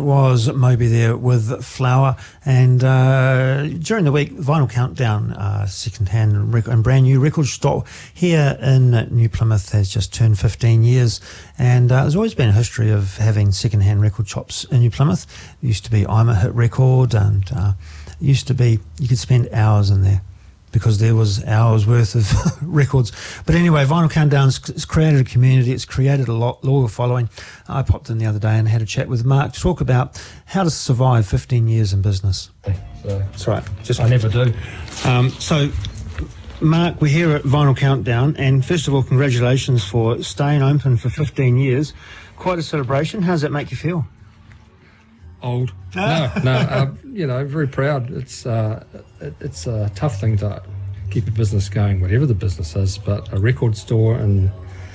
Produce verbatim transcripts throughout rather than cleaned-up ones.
was Moby there with Flower, and uh, during the week, Vinyl Countdown, uh, second-hand rec- and brand new record store here in New Plymouth has just turned fifteen years, and uh, there's always been a history of having second-hand record shops in New Plymouth. It used to be I'm a Hit Record, and uh, it used to be you could spend hours in there, because there was hours worth of records. But anyway, Vinyl Countdown's it's created a community, it's created a lot, loyal following. I popped in the other day and had a chat with Mark to talk about how to survive fifteen years in business. So, That's right. Just I never do. Um, so, Mark, we're here at Vinyl Countdown, and first of all, congratulations for staying open for fifteen years. Quite a celebration. How does that make you feel? Old. No, no, uh, you know, very proud. It's uh, it, it's a tough thing to keep a business going, whatever the business is, but a record store, and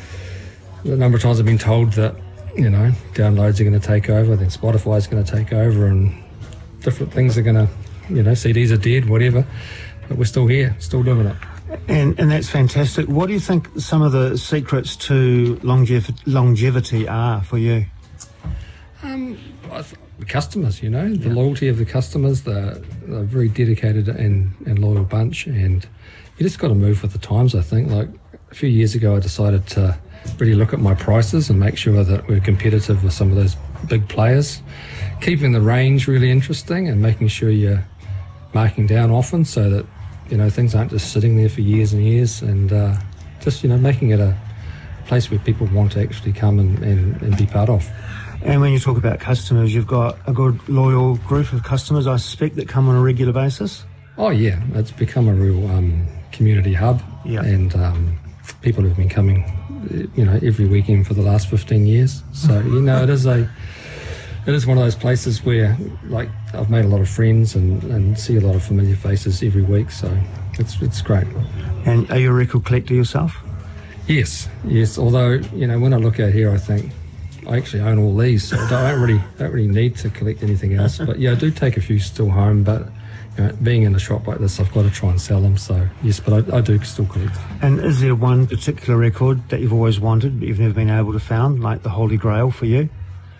the number of times I've been told that, you know, downloads are going to take over, then Spotify's going to take over, and different things are going to, you know, C Ds are dead, whatever, but we're still here, still doing it. And and that's fantastic. What do you think some of the secrets to longev- longevity are for you? Um, I th- the customers, you know, the yeah. loyalty of the customers. They're, they're a very dedicated and, and loyal bunch, and you just got to move with the times, I think. Like a few years ago, I decided to really look at my prices and make sure that we're competitive with some of those big players, keeping the range really interesting and making sure you're marking down often so that, you know, things aren't just sitting there for years and years, and uh, just, you know, making it a place where people want to actually come and, and, and be part of. And when you talk about customers, you've got a good, loyal group of customers, I suspect, that come on a regular basis? Oh, yeah. It's become a real um, community hub. Yeah. And um, people have been coming, you know, every weekend for the last fifteen years. So, you know, it is a, it is one of those places where, like, I've made a lot of friends and, and see a lot of familiar faces every week. So it's it's great. And are you a record collector yourself? Yes, yes. Although, you know, when I look out here, I think, I actually own all these, so I don't really don't really need to collect anything else. But yeah, I do take a few still home. But you know, being in a shop like this, I've got to try and sell them. So yes, but I, I do still collect. And is there one particular record that you've always wanted but you've never been able to find, like the Holy Grail for you?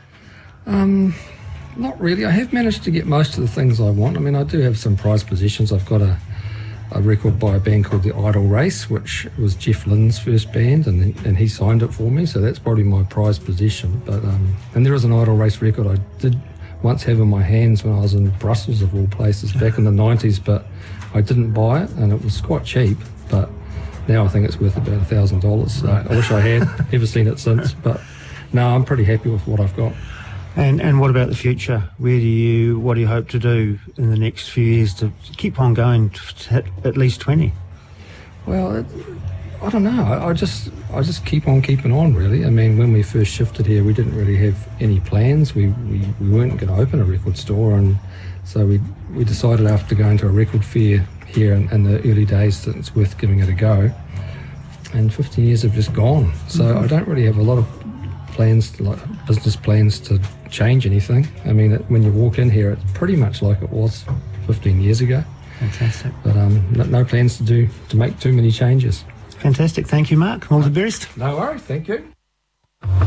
Um, not really. I have managed to get most of the things I want. I mean, I do have some prized possessions. I've got a. a record by a band called The Idle Race, which was Jeff Lynne's first band, and he, and he signed it for me, so that's probably my prized possession. But um, and there is an Idle Race record I did once have in my hands when I was in Brussels, of all places, back in the nineties, but I didn't buy it, and it was quite cheap, but now I think it's worth about a thousand dollars, so I wish I had, never seen it since, but no, I'm pretty happy with what I've got. And and what about the future? Where do you, what do you hope to do in the next few years to keep on going to hit at least twenty? Well, it, I don't know. I, I just I just keep on keeping on, really. I mean, when we first shifted here, we didn't really have any plans. We we, we weren't going to open a record store, and so we we decided after going to a record fair here in, in the early days that it's worth giving it a go. And fifteen years have just gone, so mm-hmm. I don't really have a lot of plans, like business plans, to change anything. I mean, it, when you walk in here, it's pretty much like it was fifteen years ago. Fantastic. But um, no, no plans to do to make too many changes. Fantastic. Thank you, Mark. All the best. No worries. Thank you.